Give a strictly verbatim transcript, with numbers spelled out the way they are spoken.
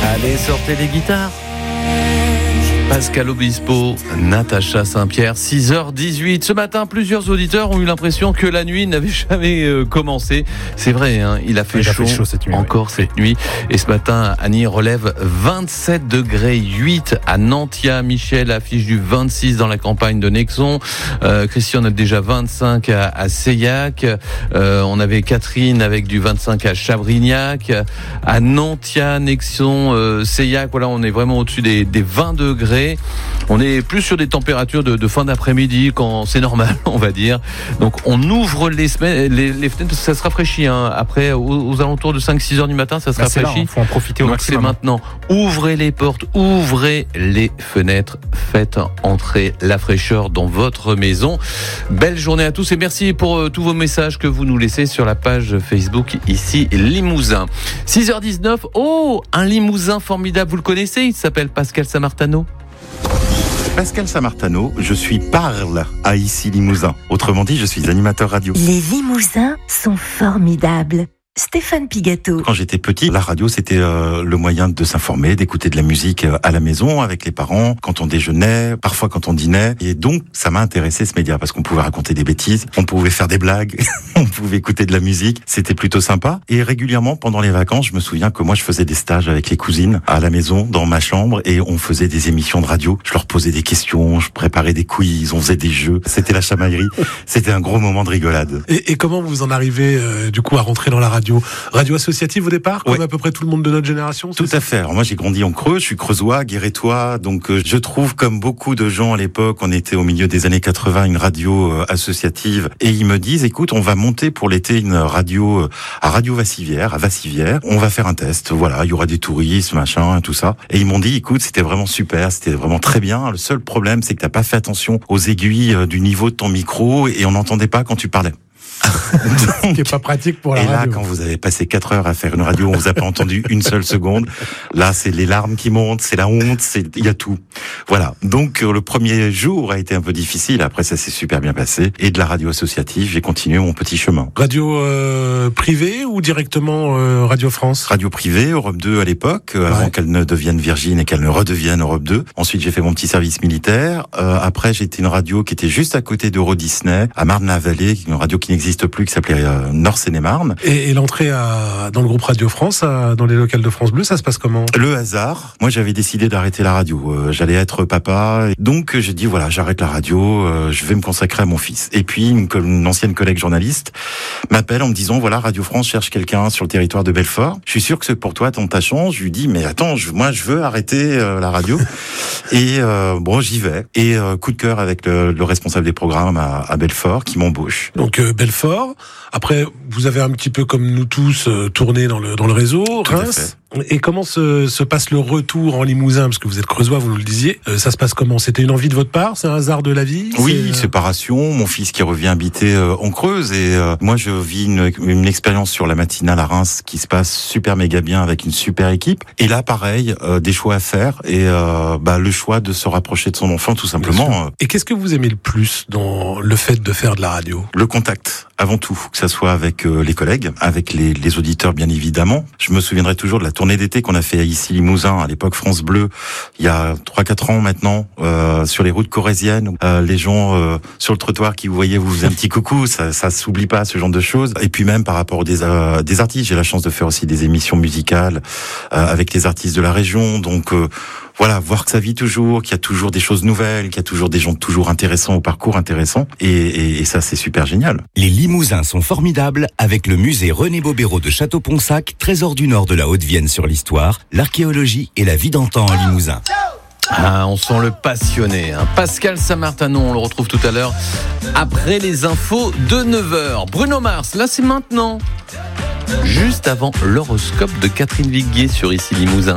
Allez, sortez les guitares. Pascal Obispo, Natacha Saint-Pierre, six heures dix-huit. Ce matin, plusieurs auditeurs ont eu l'impression que la nuit n'avait jamais euh, commencé. C'est vrai, hein, il a fait, il chaud, a fait chaud cette nuit, encore oui. cette nuit. Et ce matin, Annie relève vingt-sept degrés huit à Nantia. Michel affiche du vingt-six dans la campagne de Nexon. Euh, Christian a déjà vingt-cinq à, à Seillac. Euh, on avait Catherine avec du vingt-cinq à Chabrignac. À Nantia, Nexon, euh, Seillac, voilà, on est vraiment au-dessus des, des vingt degrés. On est plus sur des températures de, de fin d'après-midi quand c'est normal, on va dire. Donc on ouvre les, semaines, les, les fenêtres parce que ça se rafraîchit. Hein. Après, aux, aux alentours de cinq six heures du matin, ça se bah, rafraîchit. Il faut en profiter au Donc maximum. c'est maintenant. Ouvrez les portes, ouvrez les fenêtres, faites entrer la fraîcheur dans votre maison. Belle journée à tous et merci pour euh, tous vos messages que vous nous laissez sur la page Facebook ici Limousin. six heures dix-neuf. Oh, un Limousin formidable, vous le connaissez, il s'appelle Pascal Samartano. Pascal Samartano, je suis parle à ici Limousin. Autrement dit, je suis animateur radio. Les Limousins sont formidables. Stéphane Pigato. Quand j'étais petit, la radio, c'était euh, le moyen de s'informer, d'écouter de la musique euh, à la maison, avec les parents, quand on déjeunait, parfois quand on dînait. Et donc, ça m'a intéressé ce média, parce qu'on pouvait raconter des bêtises, on pouvait faire des blagues, on pouvait écouter de la musique. C'était plutôt sympa. Et régulièrement, pendant les vacances, je me souviens que moi, je faisais des stages avec les cousines à la maison, dans ma chambre, et on faisait des émissions de radio. Je leur posais des questions, je préparais des quiz, on faisait des jeux. C'était la chamaillerie. C'était un gros moment de rigolade. Et, et comment vous en arrivez, euh, du coup, à rentrer dans la radio ? Radio associative au départ, comme ouais. à peu près tout le monde de notre génération. Tout à fait. Alors moi j'ai grandi en Creuse, je suis creusois, guérétois, donc euh, je trouve comme beaucoup de gens à l'époque, on était au milieu des années quatre-vingts, une radio euh, associative, et ils me disent, écoute, on va monter pour l'été une radio euh, à Radio Vassivière, à Vassivière, on va faire un test, voilà, il y aura des touristes, machin, tout ça. Et ils m'ont dit, écoute, c'était vraiment super, c'était vraiment très bien. Le seul problème, c'est que t'as pas fait attention aux aiguilles euh, du niveau de ton micro et on n'entendait pas quand tu parlais. Ce qui est pas pratique pour la et radio. Et là, quand vous avez passé quatre heures à faire une radio, on vous a pas entendu une seule seconde. Là, c'est les larmes qui montent, c'est la honte, c'est il y a tout. Voilà. Donc euh, le premier jour a été un peu difficile. Après, ça s'est super bien passé. Et de la radio associative, j'ai continué mon petit chemin. Radio euh, privée ou directement euh, Radio France ? Radio privée, Europe deux à l'époque, euh, ouais. avant qu'elle ne devienne Virgin et qu'elle ne redevienne Europe deux. Ensuite, j'ai fait mon petit service militaire. Euh, après, j'ai été une radio qui était juste à côté d'Euro Disney, à Marne-la-Vallée, une radio qui n'existe plus, qui s'appelait euh, Nord-Seine-et-Marne. Et, et l'entrée à, dans le groupe Radio France, à, dans les locales de France Bleu, ça se passe comment ? Le hasard. Moi, j'avais décidé d'arrêter la radio. Euh, j'allais être papa. Donc, j'ai dit, voilà, j'arrête la radio, euh, je vais me consacrer à mon fils. Et puis, une, une ancienne collègue journaliste m'appelle en me disant, voilà, Radio France cherche quelqu'un sur le territoire de Belfort. Je suis sûr que c'est pour toi, ton ta chance. Je lui dis, mais attends, je, moi, je veux arrêter euh, la radio. Et euh, bon, j'y vais. Et euh, coup de cœur avec le, le responsable des programmes à, à Belfort qui m'embauche. Donc, euh, Belfort. Après, vous avez un petit peu comme nous tous euh, tourné dans le dans le réseau, Tout Reims. Et comment se, se passe le retour en Limousin ? Parce que vous êtes creusois, vous nous le disiez. Euh, ça se passe comment ? C'était une envie de votre part ? C'est un hasard de la vie ? Oui, c'est... séparation. Mon fils qui revient habiter euh, en Creuse. Et euh, moi, je vis une, une expérience sur la matinale à Reims qui se passe super méga bien avec une super équipe. Et là, pareil, euh, des choix à faire. Et euh, bah, le choix de se rapprocher de son enfant, tout simplement. Et qu'est-ce que vous aimez le plus dans le fait de faire de la radio ? Le contact, avant tout. Que ça soit avec euh, les collègues, avec les, les auditeurs, bien évidemment. Je me souviendrai toujours de la tournée d'été qu'on a fait ici Limousin, à l'époque France Bleu, il y a trois quatre ans maintenant, euh, sur les routes corréziennes. Euh, les gens euh, sur le trottoir qui vous voyaient vous faisaient un petit coucou, ça, ça s'oublie pas, ce genre de choses. Et puis même par rapport des, euh, des artistes, j'ai la chance de faire aussi des émissions musicales euh, avec les artistes de la région. Donc euh, voilà, voir que ça vit toujours, qu'il y a toujours des choses nouvelles, qu'il y a toujours des gens toujours intéressants, au parcours intéressant. Et, et, et ça, c'est super génial. Les Limousins sont formidables avec le musée René Bobéro de Château-Ponsac, trésor du nord de la Haute-Vienne sur l'histoire, l'archéologie et la vie d'antan en Limousin. Ah, on sent le passionné. Hein. Pascal Samartano, on le retrouve tout à l'heure après les infos de neuf heures. Bruno Mars, là c'est maintenant. Juste avant l'horoscope de Catherine Viguier sur Ici Limousin.